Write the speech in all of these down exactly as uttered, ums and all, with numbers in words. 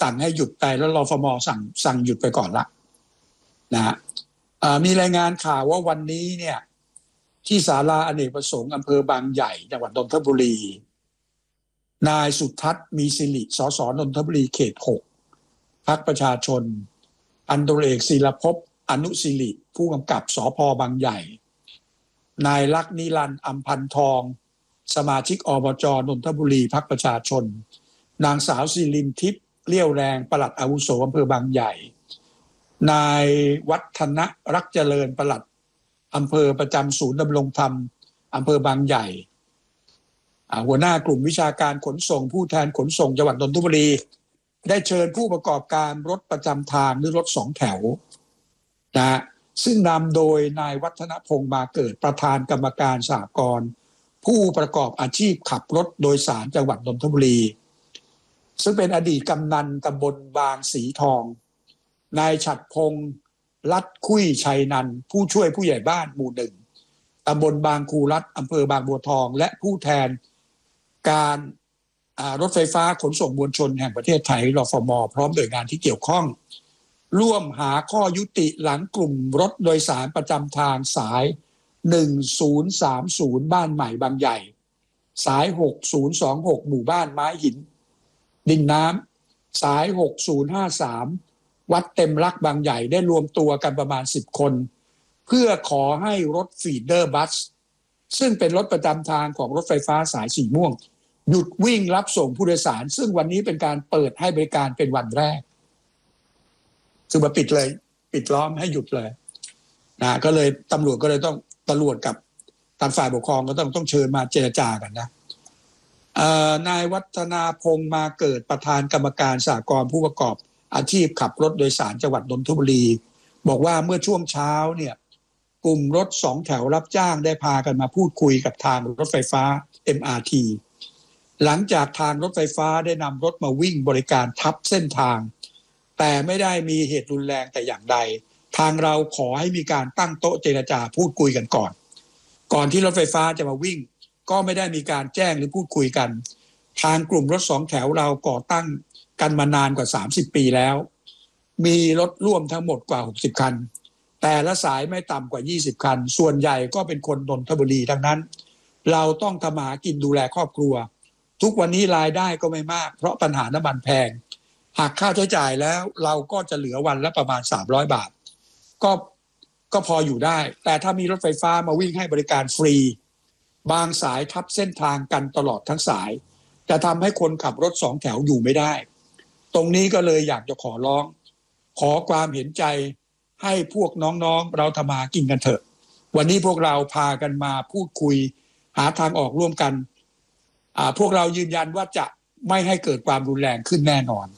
สั่งให้หยุดไปแล้วรฟม.สั่งสั่งหยุดไปก่อนละนะฮะมีรายงานข่าวว่าวันนี้เนี่ยที่ศาลาอเนกประสงค์อำเภอบางใหญ่จังหวัดนนทบุรีนายสุทัศน์มีสิริสสนนทบุรีเขตหกพรรคประชาชนพันตำรวจเอกศิรภพอนุศิริผู้กำกับสภบางใหญ่นายลักษณ์นิรันดร์อำพันทองสมาชิกอบจนนทบุรีพรรคประชาชนนางสาวศิรินทิพย์เลี้ยวแรงปลัดอาวุโสอำเภอบางใหญ่นายวัฒนะรักเจริญปลัดอำเภอประจำศูนย์ดำรงธรรมอำเภอบางใหญ่หัวหน้ากลุ่มวิชาการขนส่งผู้แทนขนส่งจังหวัดนนทบุรีได้เชิญผู้ประกอบการรถประจำทางหรือรถสองแถวนะซึ่งนำโดยนายวัฒนพงษ์มาเกิดประธานกรรมการสหกรณ์ผู้ประกอบอาชีพขับรถโดยสารจังหวัดนนทบุรีซึ่งเป็นอดีตกำนันตำบลบางสีทองนายฉัตรพงษ์ลัดคุยชัยนันท์ผู้ช่วยผู้ใหญ่บ้านหมู่หนึ่งตำบลบางคูรัฐอำเภอบางบัวทองและผู้แทนการรถไฟฟ้าขนส่งมวลชนแห่งประเทศไทยรฟม.พร้อมหน่วยงานที่เกี่ยวข้องร่วมหาข้อยุติหลังกลุ่มรถโดยสารประจำทางสายหนึ่งศูนย์สามศูนย์บ้านใหม่บางใหญ่สายหกศูนย์สองหกหมู่บ้านไม้หินดินน้ำสายหกศูนย์ห้าสามวัดเต็มรักบางใหญ่ได้รวมตัวกันประมาณสิบคนเพื่อขอให้รถฟีดเดอร์บัสซึ่งเป็นรถประจำทางของรถไฟฟ้าสายสีม่วงหยุดวิ่งรับส่งผู้โดยสารซึ่งวันนี้เป็นการเปิดให้บริการเป็นวันแรกคือมาปิดเลยปิดล้อมให้หยุดเลยนะก็เลยตำรวจก็เลยต้องตำรวจกับทางฝ่ายปกครองก็ต้องต้องเชิญมาเจรจากันนะนายวัฒนาพงษ์มาเกิดประธานกรรมการสหกรณ์ผู้ประกอบอาชีพขับรถโดยสารจังหวัดนนทบุรีบอกว่าเมื่อช่วงเช้าเนี่ยกลุ่มรถสองแถวรับจ้างได้พากันมาพูดคุยกับทางรถไฟฟ้า เอ็ม อาร์ ที หลังจากทางรถไฟฟ้าได้นำรถมาวิ่งบริการทับเส้นทางแต่ไม่ได้มีเหตุรุนแรงแต่อย่างใดทางเราขอให้มีการตั้งโต๊ะเจรจาพูดคุยกันก่อนก่อนที่รถไฟฟ้าจะมาวิ่งก็ไม่ได้มีการแจ้งหรือพูดคุยกันทางกลุ่มรถสองแถวเราก่อตั้งกันมานานกว่าสามสิบปีแล้วมีรถร่วมทั้งหมดกว่าหกสิบคันแต่ละสายไม่ต่ำกว่ายี่สิบคันส่วนใหญ่ก็เป็นคนนนทบุรีทั้งนั้นเราต้องทำมาหากินดูแลครอบครัวทุกวันนี้รายได้ก็ไม่มากเพราะปัญหาน้ำมันแพงหากค่าใช้จ่ายแล้วเราก็จะเหลือวันละประมาณสามร้อยบาทก็ก็พออยู่ได้แต่ถ้ามีรถไฟฟ้ามาวิ่งให้บริการฟรีบางสายทับเส้นทางกันตลอดทั้งสายจะทำให้คนขับรถสองแถวอยู่ไม่ได้ตรงนี้ก็เลยอยากจะขอร้องขอความเห็นใจให้พวกน้องๆเราทำมากินกันเถอะวันนี้พวกเราพากันมาพูดคุยหาทางออกร่วมกันอ่าพวกเรายืนยันว่าจะไม่ให้เกิดความรุนแรงขึ้นแน่นอน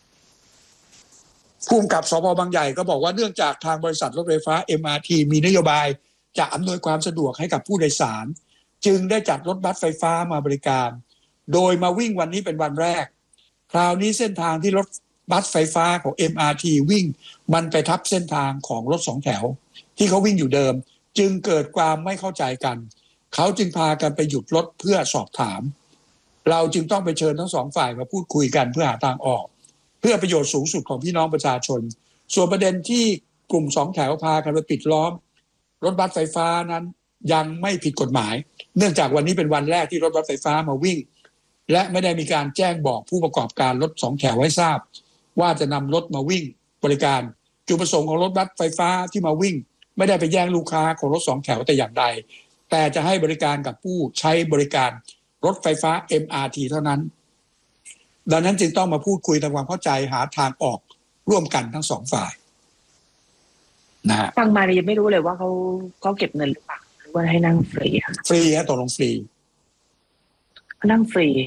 ผู้กำกับสภ.บางใหญ่ก็บอกว่าเนื่องจากทางบริษัทรถไฟฟ้า เอ็ม อาร์ ที มีนโยบายจะอำนวยความสะดวกให้กับผู้โดยสารจึงได้จัดรถบัสไฟฟ้ามาบริการโดยมาวิ่งวันนี้เป็นวันแรกคราวนี้เส้นทางที่รถบัสไฟฟ้าของ เอ็ม อาร์ ที วิ่งมันไปทับเส้นทางของรถสองแถวที่เขาวิ่งอยู่เดิมจึงเกิดความไม่เข้าใจกันเขาจึงพากันไปหยุดรถเพื่อสอบถามเราจึงต้องไปเชิญทั้งสองฝ่ายมาพูดคุยกันเพื่อหาทางออกเพื่อประโยชน์สูงสุดของพี่น้องประชาชนส่วนประเด็นที่กลุ่มสองแถวพากันไปปิดล้อมรถบัสไฟฟ้านั้นยังไม่ผิดกฎหมายเนื่องจากวันนี้เป็นวันแรกที่รถบัสไฟฟ้ามาวิ่งและไม่ได้มีการแจ้งบอกผู้ประกอบการรถสองแถวให้ทราบว่าจะนำรถมาวิ่งบริการจุดประสงค์ของรถบัสไฟฟ้าที่มาวิ่งไม่ได้ไปแย่งลูกค้าของรถสองแถวแต่อย่างใดแต่จะให้บริการกับผู้ใช้บริการรถไฟฟ้า เอ็ม อาร์ ที เท่านั้นดังนั้นจึงต้องมาพูดคุยทำความเข้าใจหาทางออกร่วมกันทั้งสองฝ่ายนะฮะฟังมาเนี่ยยังไม่รู้เลยว่าเขาเขาเก็บเงินหรือเปล่าหรือว่าให้นั่งฟรีค่ะฟรีฮะตกลงฟรีนั่งฟรี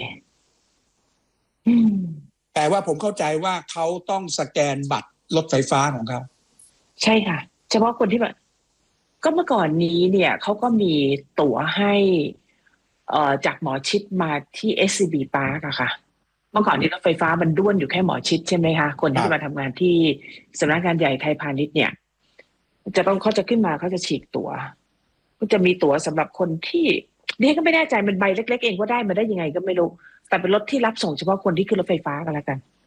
แต่ว่าผมเข้าใจว่าเขาต้องสแกนบัตรรถไฟฟ้าของเขาใช่ค่ะเฉพาะคนที่แบบก็เมื่อก่อนนี้เนี่ยเขาก็มีตั๋วให้เอ่อจากหมอชิดมาที่ เอส ซี บี Park อะค่ะเมื่อก่อนนี้รถไฟฟ้ามันด้วนอยู่แค่หมอชิดใช่ไหมคะคนที่มาทำงานที่สำนักงานใหญ่ไทยพาณิชย์เนี่ยจะต้องเขาจะขึ้นมาเขาจะฉีกตั๋วก็จะมีตั๋วสำหรับคนที่นี่ก็ไม่แน่ใจมันใบเล็กๆเองว่าได้มาได้ยังไงก็ไม่รู้แต่เป็นรถที่รับส่งเฉพาะคนที่ขึ้นรถไฟฟ้ากันแล้วกัน